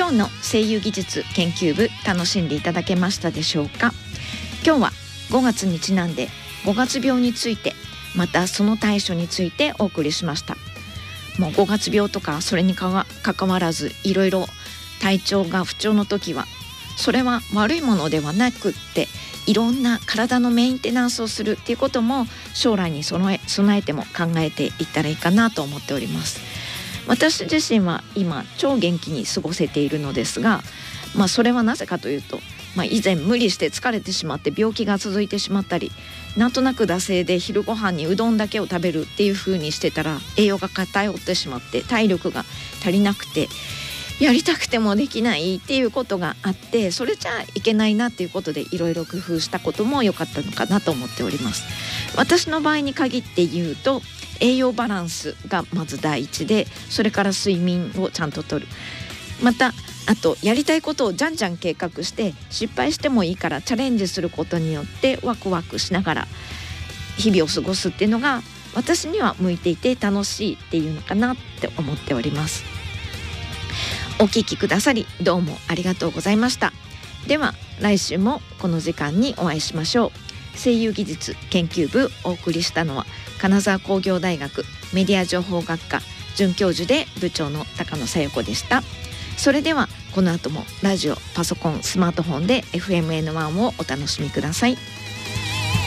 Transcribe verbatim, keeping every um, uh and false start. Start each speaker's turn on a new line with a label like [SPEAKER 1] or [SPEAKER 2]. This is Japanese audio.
[SPEAKER 1] 今日の声優技術研究部楽しんでいただけましたでしょうか。今日はごがつにちなんでごがつ病について、またその対処についてお送りしました。もうごがつ病とかそれにかかわらず、いろいろ体調が不調の時はそれは悪いものではなくって、いろんな体のメンテナンスをするっていうことも将来に備え、備えても考えていったらいいかなと思っております。私自身は今超元気に過ごせているのですが、まあそれはなぜかというと、まあ、以前無理して疲れてしまって病気が続いてしまったり、なんとなく惰性で昼ご飯にうどんだけを食べるっていう風にしてたら栄養が偏ってしまって体力が足りなくて、やりたくてもできないっていうことがあって、それじゃいけないなっていうことでいろいろ工夫したことも良かったのかなと思っております。私の場合に限って言うと、栄養バランスがまず第一で、それから睡眠をちゃんととる、またあとやりたいことをじゃんじゃん計画して失敗してもいいからチャレンジすることによってワクワクしながら日々を過ごすっていうのが私には向いていて楽しいっていうのかなって思っております。お聞きくださりどうもありがとうございました。では来週もこの時間にお会いしましょう。声優技術研究部お送りしたのは金沢工業大学メディア情報学科准教授で部長の高野紗友子でした。それではこの後もラジオ、パソコン、スマートフォンで エフエムエヌワン をお楽しみください。